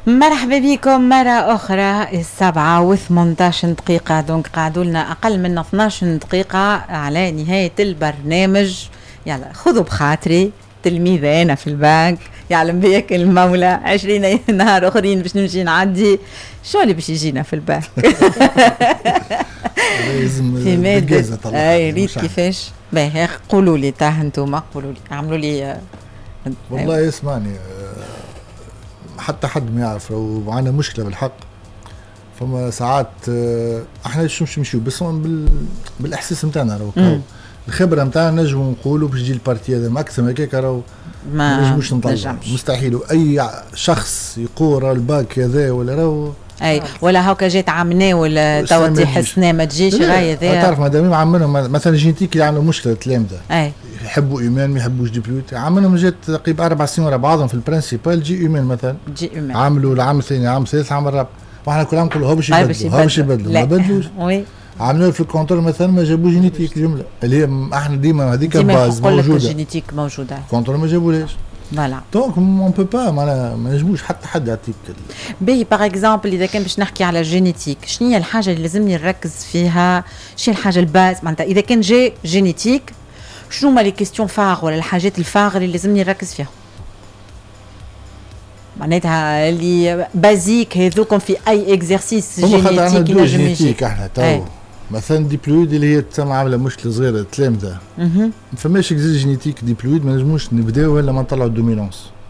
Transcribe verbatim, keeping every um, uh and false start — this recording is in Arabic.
مرحبا بكم مرة أخرى. السبعة وثمنتاش دقيقة، دونك قعدوا لنا أقل من اثناش دقيقة على نهاية البرنامج. يلا خذوا بخاطري، تلميذة أنا في البنك يعلم بيك المولى، عشرين نهار أخرين باش نمشي نعدي، شو اللي باش يجينا في البنك؟ في مادة أي ريت كيفاش؟ باهي قولوا لي تاه انتوما، قولوا لي اعملوا لي. والله يسمعني، حتى حد ما يعرف وعندنا مشكلة بالحق. فما ساعات احنا شو مش نمشيو بس بال... بالاحساس نتاعنا، راهو الخبره نتاعنا نجمو نقولوا باش يجي البارتي هذا اكثر من هكاك، راهو ما نجموش نطلع، مستحيل. اي شخص يقول راه الباك هذا ولا راهو اي ولا هكا جات عمنا ولا توا تحسنا ما تجيش غايه ذا. تعرف مادام عملهم مثلا جينيتيك اللي عندهم مشكله التلامذه، اي يحبوا ايمان ما يحبوش ديبلوت، عملهم جات تقريبا اربع سنين ورا بعضهم في البرانسيبال جي ايمان مثلا، جي ايمان عملوا العام الثاني عام الثالث عام الرابع، واحنا كل عام نقولوا هو باش يبدلوا هو باش يبدلوا ما بدلوش. وي عملوا في الكونترول مثلا ما جابوا جينيتيك جمله اللي هي احنا ديما هذيك باز موجوده، الجينيتيك موجوده، الكونترول ما جابولهاش. فوالا دونك اون بو با ما نجموش حتى حد يعطيك بي. باغ اكزومبل اذا كان باش نحكي على الجينيتيك، شنو هي الحاجه اللي لازمني نركز فيها؟ شنو الحاجه الباز معناتها اذا كان جاي جينيتيك؟ شنو هما لي كيستيون فاغ ولا الحاجات الفاغ اللي لازمني نركز فيها؟ معناتها اللي بازيك هذوكم في اي اكزرسيس جينيتيك ينجم يجي. احنا تو مثلا ديبلويد اللي هي تسمى عامله مشكله صغيره التلامذه، ما فماش اكزرسيس جينيتيك ديبلويد ما نجموش نبداو الا ما نطلعوا الدومينونس.